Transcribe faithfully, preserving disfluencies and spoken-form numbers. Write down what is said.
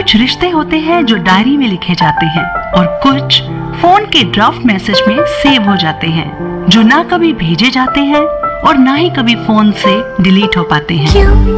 कुछ रिश्ते होते हैं जो डायरी में लिखे जाते हैं और कुछ फोन के ड्राफ्ट मैसेज में सेव हो जाते हैं, जो ना कभी भेजे जाते हैं और ना ही कभी फोन से डिलीट हो पाते हैं।